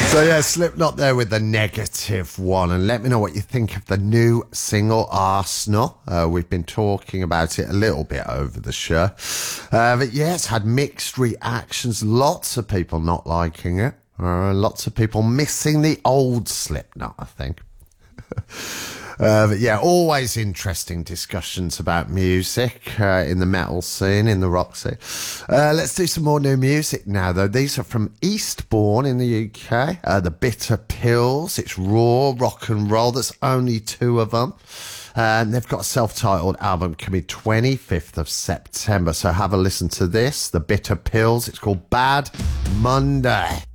So yeah, Slipknot there with the negative one, and let me know what you think of the new single Arsenal. We've been talking about it a little bit over the show, but yeah, it's had mixed reactions. Lots of people not liking it, lots of people missing the old Slipknot, I think. But yeah, always interesting discussions about music in the metal scene, in the rock scene. Let's do some more new music now, though. These are from Eastbourne in the UK. The Bitter Pills. It's raw rock and roll. There's only two of them. And they've got a self-titled album coming 25th of September. So have a listen to this. The Bitter Pills. It's called Bad Monday.